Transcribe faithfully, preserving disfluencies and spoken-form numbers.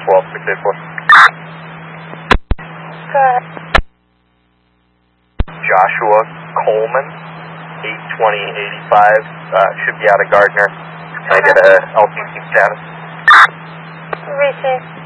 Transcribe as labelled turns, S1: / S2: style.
S1: twelve six eight four.
S2: Good.
S1: Joshua Coleman, eight twenty eighty-five, uh, should be out of Gardner. Can I get a L T C status?
S2: Receive.